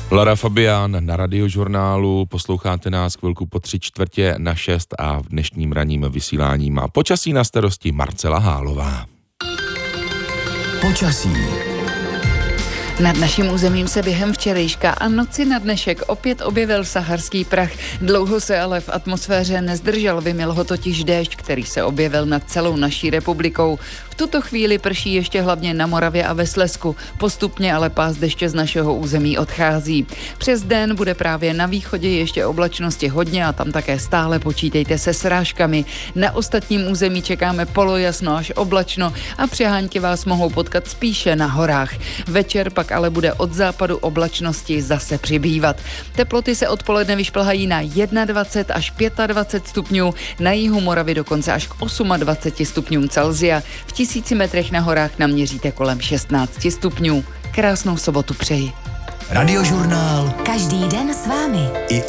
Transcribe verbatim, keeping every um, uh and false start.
Lara Fabián na Radiožurnálu, posloucháte nás chvilku po tři čtvrtě na šest a v dnešním ranním vysílání má počasí na starosti Marcela Hálová. Počasí. Nad naším územím se během včerejška a noci na dnešek opět objevil saharský prach. Dlouho se ale v atmosféře nezdržel, vymyl ho totiž déšť, který se objevil nad celou naší republikou. V tuto chvíli prší ještě hlavně na Moravě a ve Slezsku. Postupně ale pás deště z našeho území odchází. Přes den bude právě na východě ještě oblačnosti hodně a tam také stále počítejte se srážkami. Na ostatním území čekáme polojasno až oblačno a přehánky vás mohou potkat spíše na horách. Večer pak ale bude od západu oblačnosti zase přibývat. Teploty se odpoledne vyšplhají na dvacet jedna až dvacet pět stupňů, na jihu Moravy dokonce až k dvacet osm stupňům Celsia. V tisíci metrech na horách naměříte kolem šestnáct stupňů. Krásnou sobotu přeji. Radiožurnál. Každý den s vámi. I